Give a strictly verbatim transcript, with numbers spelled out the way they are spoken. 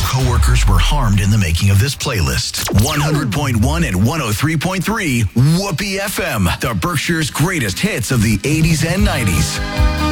coworkers were harmed in the making of this playlist. one hundred point one and one oh three point three Whoopee F M, the Berkshire's greatest hits of the eighties and nineties.